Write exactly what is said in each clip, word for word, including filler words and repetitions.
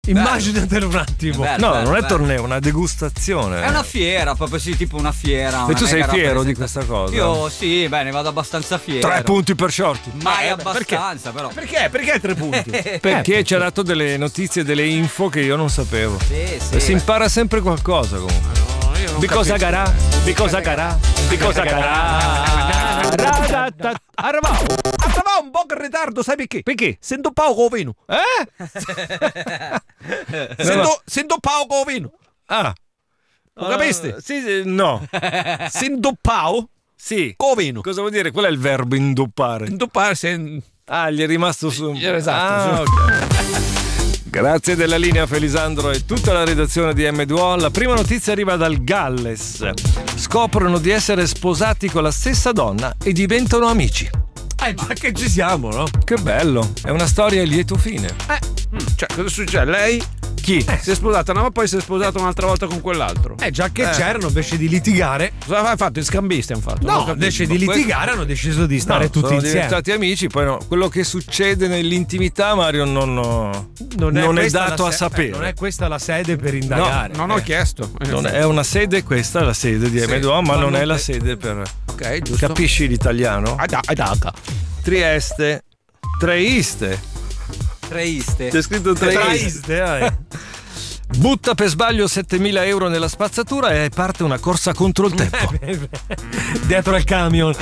Immaginatelo un attimo. Bello, no, bello, non è bello. torneo, è una degustazione. È una fiera, proprio sì, tipo una fiera. E tu una sei mega fiero di rappresentazione. questa cosa? Io sì, beh, ne vado abbastanza fiero. Tre punti per Shorty. Mai Eh, abbastanza, però. Perché? Perché tre punti? Perché ci ha dato delle notizie, delle info che io non sapevo. Sì, sì. E si impara sempre qualcosa comunque. No, io non Di cosa capisco. garà? Di cosa garà? Di cosa garà? Arrivavo. Arrivavo un po' in ritardo, sai perché? Perché? Sento poco vino. Eh? Sento, sento poco vino. Ah. Lo capiste? Sì, sì, no. Sento poco Sì. vino. Cosa vuol dire? Qual è il verbo indoppare? Indoppare se... Ah, gli è rimasto su. Esatto. Ah, ok. Grazie della linea Felisandro e tutta la redazione di M due O. La prima notizia arriva dal Galles. Scoprono di essere sposati con la stessa donna e diventano amici. Eh, già che ci siamo, no? Che bello, è una storia a lieto fine. Eh, cioè, cosa succede? Lei Chi? si è sposata una, ma poi si è sposata un'altra volta con quell'altro. Eh, già che c'erano, invece di litigare. Cosa hanno fatto? I scambisti hanno fatto? No, invece di litigare hanno deciso di stare No, tutti sono insieme. diventati amici, poi no. Quello che succede nell'intimità, Mario, non, no, non è, questa dato la a se- sapere. eh, non è questa la sede per indagare. Non ho chiesto. Non è una sede, questa è la sede di M due O, ma ma non non è la è- sede per. Ok, giusto. Capisci l'italiano? Ah, da- ah, da- Trieste, Treiste. Treiste. C'è scritto Treiste. eh. Butta per sbaglio settemila euro nella spazzatura e parte una corsa contro il tempo. Dietro al camion.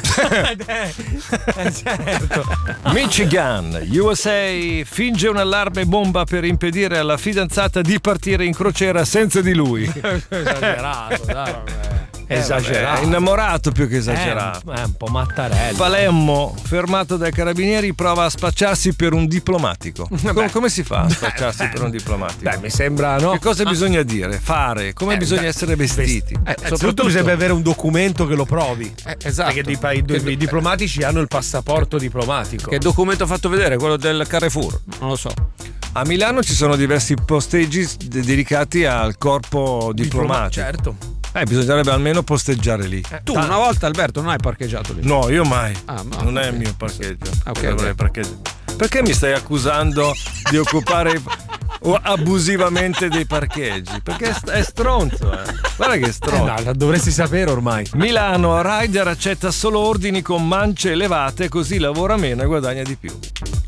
eh, certo. Michigan, U S A finge un allarme bomba per impedire alla fidanzata di partire in crociera senza di lui. Esagerato, dai. È Esagerato. innamorato più che esagerato. Eh, è un po' mattarello. Palermo, fermato dai carabinieri, prova a spacciarsi per un diplomatico. Com- come si fa a spacciarsi per un diplomatico? Beh, mi sembra, no? Che cosa bisogna dire? Fare? Come Eh, bisogna beh, essere vestiti? Eh, soprattutto bisogna avere un documento che lo provi. Eh, esatto. Perché i, pa- i- i diplomatici hanno il passaporto diplomatico. Che documento ha fatto vedere? Quello del Carrefour? Non lo so. A Milano ci sono diversi posteggi de- dedicati al corpo diplomatico. Certo. Eh, bisognerebbe almeno posteggiare lì. Tu una volta, Alberto, non hai parcheggiato lì? No, io mai. Ah, ma- non è ok. il mio parcheggio. Ah, ok, Dovrei ok. parcheggiare. Perché mi stai accusando di occupare i- o abusivamente dei parcheggi? Perché è st- è stronzo, eh. Guarda che è Eh, stronzo. no, dovresti sapere ormai. Milano, rider accetta solo ordini con mance elevate, così lavora meno e guadagna di più.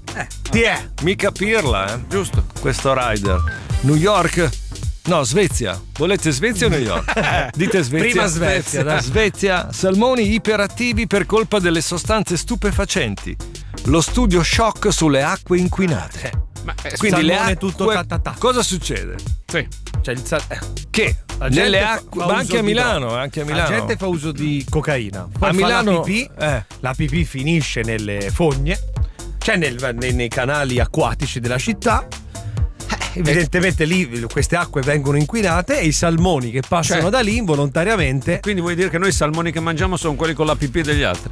Ti è. Mica pirla, eh. Giusto. Questo rider. New York. No, Svezia. Volete Svezia o New York? Dite Svezia. Prima Svezia, dai. Svezia, salmoni iperattivi per colpa delle sostanze stupefacenti. Lo studio shock sulle acque inquinate. Ma eh, Quindi le salmone acque, tutto ta ta ta. cosa succede? sì. Cioè, il sa- eh, Che La gente nelle fa- acque, fa ma uso anche a di Milano, droga. anche a La Milano. gente fa uso di cocaina. Poi A fa Milano, la pipì, eh. la pipì finisce nelle fogne, cioè nel- nei, nei canali acquatici della città. Eh, evidentemente lì queste acque vengono inquinate e i salmoni che passano Cioè- da lì involontariamente. Quindi vuoi dire che noi i salmoni che mangiamo sono quelli con la pipì degli altri?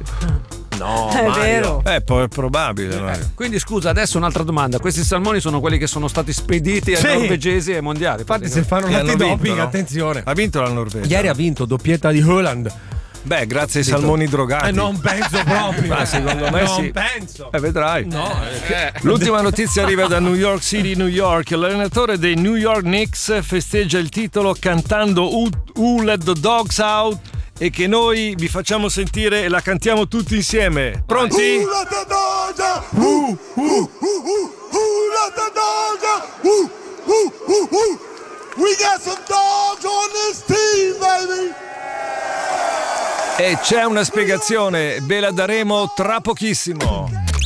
No, È Mario. vero. Eh, poi è probabile. Mario. Quindi scusa, adesso un'altra domanda. Questi salmoni sono quelli che sono stati spediti ai Sì. norvegesi e ai mondiali. Infatti, se fanno Che hanno l'antidoping, vinto, no? attenzione. Ha vinto la Norvegia. Ieri ha vinto doppietta di Haaland. Beh, grazie ai salmoni drogati. Eh, non penso proprio. Ma secondo me non sì. penso. Eh, vedrai. No, eh. L'ultima notizia arriva da New York City, New York. L'allenatore dei New York Knicks festeggia il titolo cantando Who, Who Let the Dogs Out e che noi vi facciamo sentire e la cantiamo tutti insieme. Pronti? Who let the dogs out? Who, who, who, who, who let the dogs out? Who, who, who, who? We got some dogs on this team, baby. E c'è una spiegazione, ve la daremo tra pochissimo.